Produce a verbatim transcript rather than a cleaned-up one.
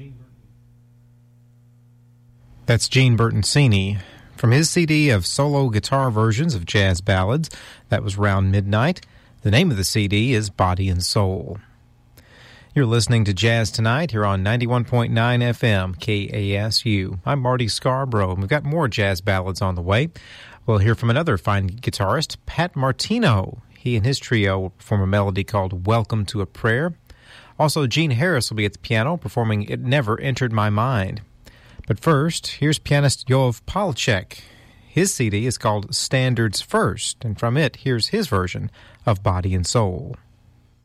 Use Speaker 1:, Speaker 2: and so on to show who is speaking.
Speaker 1: That's Gene Bertoncini. From his C D of solo guitar versions of jazz ballads, that was Round Midnight. The name of the C D is Body and Soul. You're listening to Jazz Tonight here on ninety-one point nine F M, K A S U. I'm Marty Scarborough, and we've got more jazz ballads on the way. We'll hear from another fine guitarist, Pat Martino. He and his trio will perform a melody called Welcome to a Prayer. Also, Gene Harris will be at the piano performing It Never Entered My Mind. But first, here's pianist Yov Palachek. His C D is called Standards First, and from it, here's his version of Body and Soul.